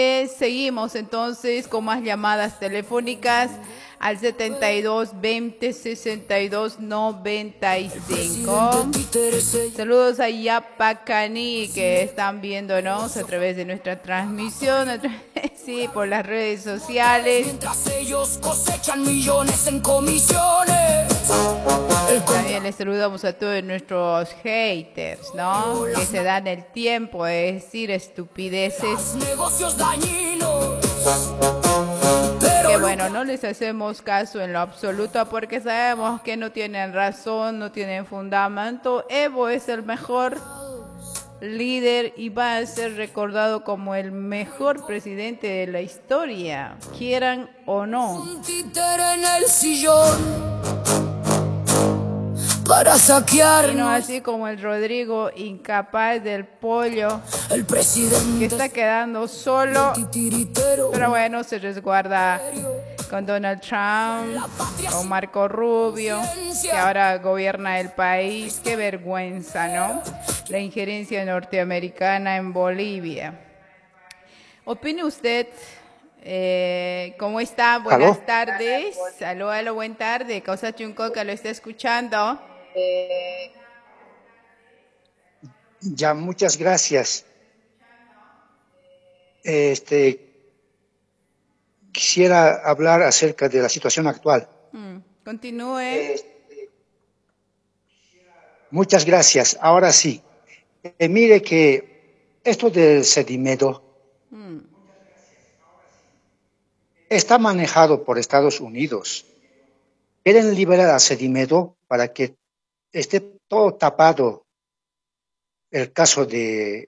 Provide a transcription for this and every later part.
Seguimos entonces con más llamadas telefónicas al 72 20 62 95. Saludos a Yapacani que están viéndonos a través de nuestra transmisión, sí, por las redes sociales. Mientras ellos cosechan millones en comisiones. También les saludamos a todos nuestros haters, ¿no? Que se dan el tiempo de decir estupideces. Negocios dañinos. Que bueno, no les hacemos caso en lo absoluto porque sabemos que no tienen razón, no tienen fundamento. Evo es el mejor líder y va a ser recordado como el mejor presidente de la historia, quieran o no. Un títere en el sillón para saquearnos. Y no así como el Rodrigo incapaz del pollo, el presidente que está quedando solo, pero bueno, se resguarda con Donald Trump, con Marco Rubio, que ahora gobierna el país. Qué vergüenza, ¿no? La injerencia norteamericana en Bolivia. ¿Opine usted? ¿Cómo está? Buenas ¿Aló? tardes. Aló, buenas tardes. Cosa Chunco que lo está escuchando. Ya, muchas gracias. Quisiera hablar acerca de la situación actual. Continúe. Muchas gracias. Ahora sí. Mire que esto del Sedimedo está manejado por Estados Unidos. Quieren liberar a Sedimedo para que esté todo tapado el caso de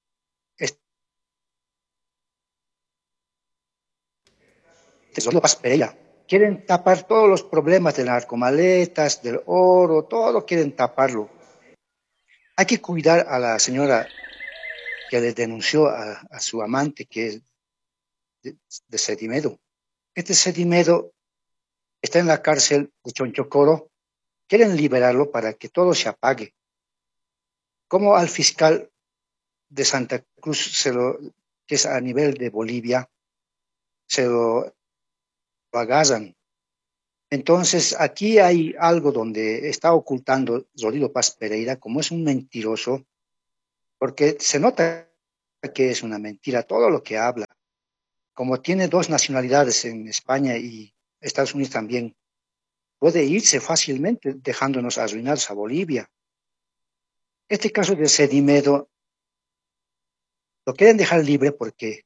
Paz Pereira. Quieren tapar todos los problemas de narcomaletas, del oro, todo quieren taparlo. Hay que cuidar a la señora que le denunció a su amante, que es de Sedimedo. Este Sedimedo está en la cárcel de Chonchocoro. Quieren liberarlo para que todo se apague. Como al fiscal de Santa Cruz, que es a nivel de Bolivia, se lo agasan. Entonces, aquí hay algo donde está ocultando Rodrigo Paz Pereira, como es un mentiroso, porque se nota que es una mentira todo lo que habla. Como tiene dos nacionalidades en España y Estados Unidos también, puede irse fácilmente dejándonos arruinados a Bolivia. Este caso de Sedimedo lo quieren dejar libre porque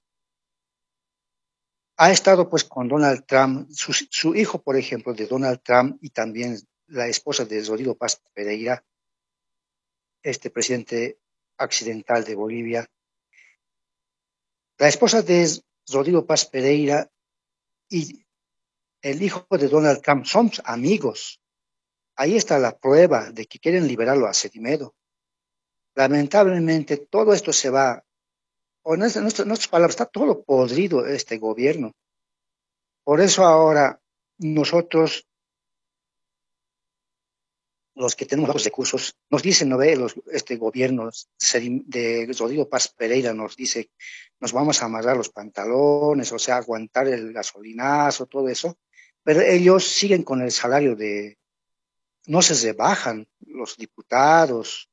ha estado pues con Donald Trump, su hijo, por ejemplo, de Donald Trump y también la esposa de Rodrigo Paz Pereira, este presidente accidental de Bolivia. La esposa de Rodrigo Paz Pereira y el hijo de Donald Trump son amigos. Ahí está la prueba de que quieren liberarlo a Sedimedo. Lamentablemente todo esto se va, o en nuestras palabras, está todo podrido este gobierno. Por eso ahora nosotros, los que tenemos los recursos, nos dicen, ¿no ve? Este gobierno de Rodrigo Paz Pereira nos dice, nos vamos a amarrar los pantalones, o sea, aguantar el gasolinazo, todo eso, pero ellos siguen con el salario no se rebajan los diputados,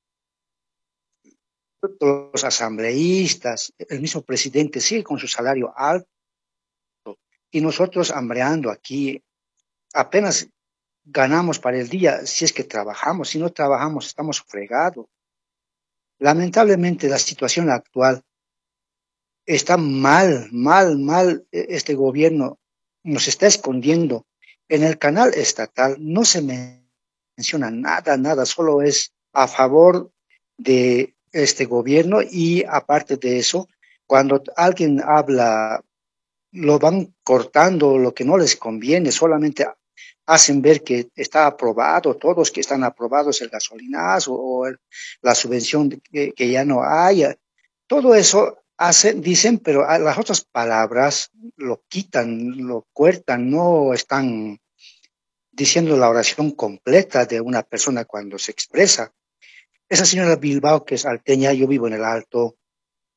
los asambleístas, el mismo presidente sigue con su salario alto y nosotros hambreando aquí, apenas ganamos para el día si es que trabajamos, si no trabajamos estamos fregados. Lamentablemente la situación actual está mal, este gobierno nos está escondiendo. En el canal estatal no se menciona nada, solo es a favor de este gobierno y aparte de eso, cuando alguien habla, lo van cortando, lo que no les conviene, solamente hacen ver que está aprobado, todos que están aprobados el gasolinazo o la subvención que ya no haya. Todo eso dicen, pero las otras palabras lo quitan, lo cortan, no están diciendo la oración completa de una persona cuando se expresa. Esa señora Bilbao, que es alteña, yo vivo en el Alto,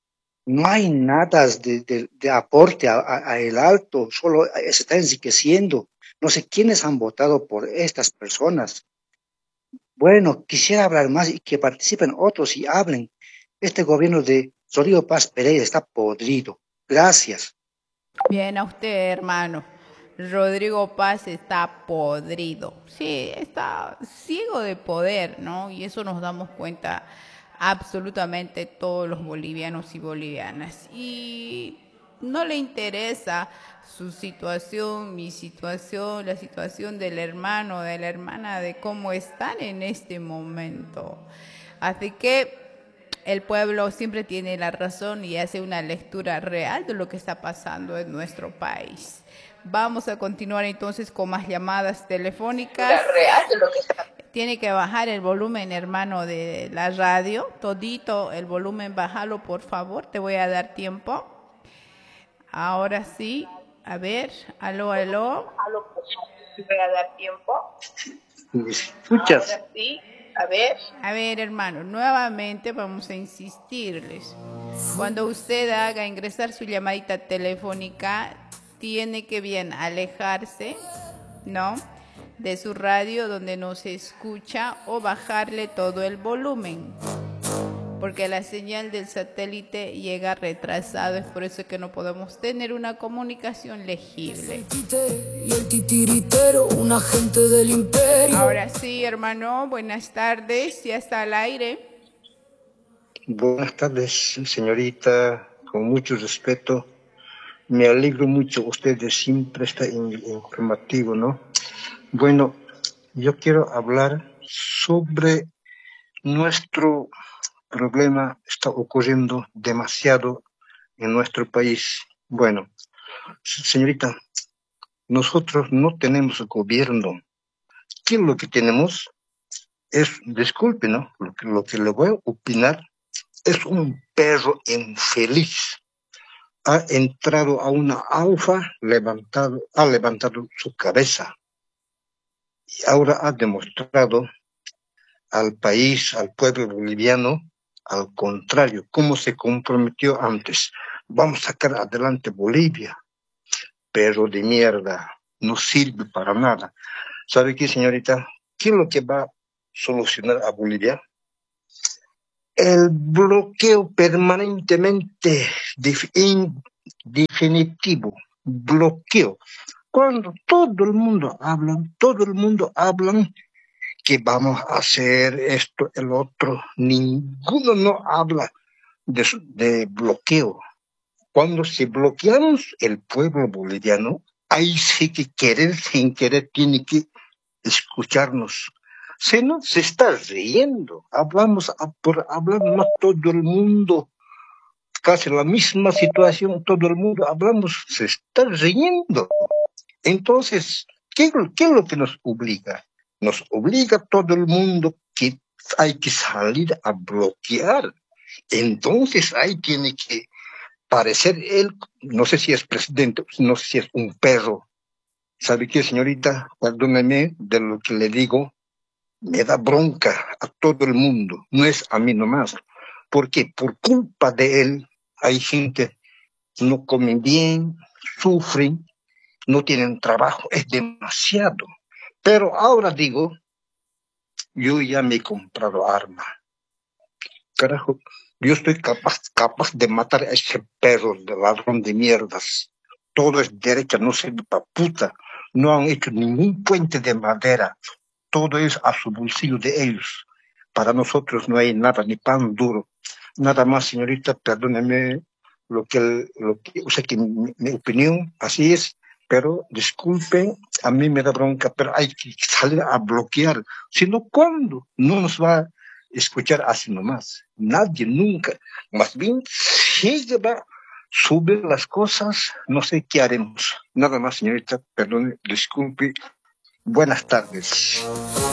No hay nada de aporte a el Alto, solo se está enriqueciendo. No sé quiénes han votado por estas personas. Bueno, quisiera hablar más y que participen otros y hablen. Este gobierno de Rodrigo Paz Pereira está podrido. Gracias. Bien, a usted, hermano. Rodrigo Paz está podrido. Sí, está ciego de poder, ¿no? Y eso nos damos cuenta absolutamente todos los bolivianos y bolivianas. Y no le interesa su situación, mi situación, la situación del hermano, de la hermana, de cómo están en este momento. Así que el pueblo siempre tiene la razón y hace una lectura real de lo que está pasando en nuestro país. Vamos a continuar entonces con más llamadas telefónicas. Tiene que bajar el volumen, hermano, de la radio. Todito el volumen, bájalo, por favor. Te voy a dar tiempo. Ahora sí. A ver. Aló, aló. Te voy a dar tiempo. ¿Me escuchas? Ahora sí. A ver, hermano, nuevamente vamos a insistirles. Cuando usted haga ingresar su llamadita telefónica, tiene que bien alejarse, ¿no?, de su radio donde no se escucha o bajarle todo el volumen, porque la señal del satélite llega retrasado. Es por eso que no podemos tener una comunicación legible. Y el titiritero, un agente del imperio. Ahora sí, hermano, buenas tardes, ya está al aire. Buenas tardes, señorita, con mucho respeto. Me alegro mucho, usted siempre está informativo, ¿no? Bueno, yo quiero hablar sobre nuestro problema. Está ocurriendo demasiado en nuestro país. Bueno, señorita, nosotros no tenemos gobierno. ¿Qué es lo que tenemos? Disculpe, ¿no? Lo que le voy a opinar es un perro infeliz. Ha entrado a una alfa, ha levantado su cabeza y ahora ha demostrado al país, al pueblo boliviano, al contrario, cómo se comprometió antes. Vamos a sacar adelante Bolivia, pero de mierda, no sirve para nada. ¿Sabe qué, señorita? ¿Qué es lo que va a solucionar a Bolivia? El bloqueo permanentemente definitivo, bloqueo. Cuando todo el mundo habla que vamos a hacer esto, el otro, ninguno no habla de bloqueo. Cuando se bloqueamos el pueblo boliviano, ahí sí que querer sin querer tiene que escucharnos. Si no, se está riendo. Hablamos por hablar más todo el mundo, casi la misma situación, todo el mundo hablamos, se está riendo. Entonces, ¿qué es lo que nos obliga? Nos obliga todo el mundo que hay que salir a bloquear. Entonces, ahí tiene que parecer él, no sé si es presidente, no sé si es un perro. ¿Sabe qué, señorita? Perdóneme de lo que le digo. Me da bronca a todo el mundo, no es a mí nomás, porque por culpa de él hay gente que no comen bien, sufren, no tienen trabajo, es demasiado. Pero ahora digo, yo ya me he comprado arma. Carajo, yo estoy capaz de matar a ese perro de ladrón de mierdas. Todo es derecha, no sirve para puta. No han hecho ningún puente de madera. Todo es a su bolsillo de ellos. Para nosotros no hay nada, ni pan duro. Nada más, señorita, perdóneme o sea que mi opinión así es, pero disculpen, a mí me da bronca, pero hay que salir a bloquear. Si no, ¿cuándo? No nos va a escuchar así nomás. Nadie, nunca. Más bien, si va a subir las cosas, no sé qué haremos. Nada más, señorita, perdone, disculpe. Buenas tardes.